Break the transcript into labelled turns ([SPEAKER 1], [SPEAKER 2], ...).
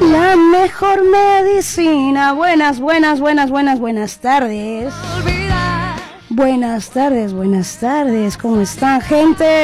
[SPEAKER 1] la mejor medicina. Buenas tardes. Buenas tardes, ¿cómo están, gente?